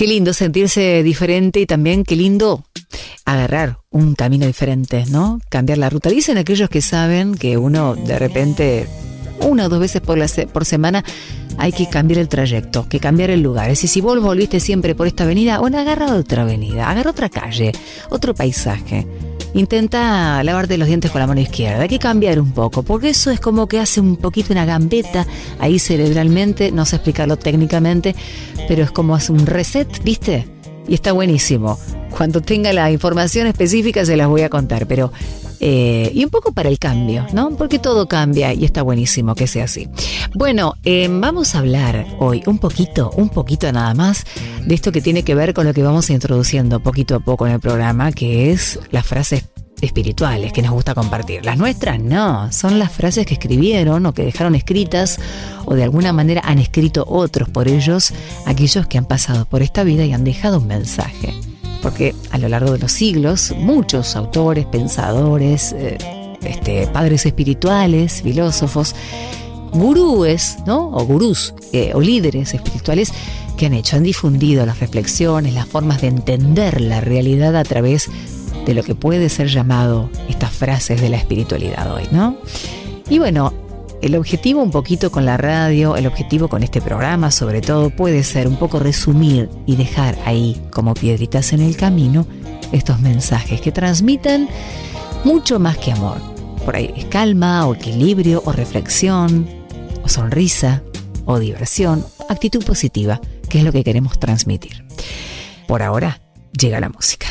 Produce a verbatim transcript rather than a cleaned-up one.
Qué lindo sentirse diferente y también qué lindo agarrar un camino diferente, ¿no? Cambiar la ruta. Dicen aquellos que saben que uno de repente, una o dos veces por, la se- por semana, hay que cambiar el trayecto, que cambiar el lugar. Es decir, si vos volviste siempre por esta avenida, bueno, agarra otra avenida, agarra otra calle, otro paisaje. Intenta lavarte los dientes con la mano izquierda. Hay que cambiar un poco, porque eso es como que hace un poquito una gambeta ahí cerebralmente, no sé explicarlo técnicamente, pero es como hace un reset, ¿viste? Y está buenísimo. Cuando tenga la información específica se las voy a contar, pero eh, y un poco para el cambio, ¿no? Porque todo cambia y está buenísimo que sea así. Bueno, eh, vamos a hablar hoy un poquito, un poquito nada más de esto que tiene que ver con lo que vamos introduciendo poquito a poco en el programa, que es las frases espirituales que nos gusta compartir. Las nuestras no, son las frases que escribieron o que dejaron escritas o de alguna manera han escrito otros por ellos, aquellos que han pasado por esta vida y han dejado un mensaje. Porque a lo largo de los siglos, muchos autores, pensadores, eh, este, padres espirituales, filósofos, gurúes, ¿no? O gurús, eh, o líderes espirituales que han hecho, han difundido las reflexiones, las formas de entender la realidad a través de lo que puede ser llamado estas frases de la espiritualidad hoy, ¿no? Y bueno, el objetivo un poquito con la radio, el objetivo con este programa sobre todo puede ser un poco resumir y dejar ahí como piedritas en el camino estos mensajes que transmitan mucho más que amor. Por ahí es calma o equilibrio o reflexión o sonrisa o diversión, actitud positiva, que es lo que queremos transmitir. Por ahora llega la música.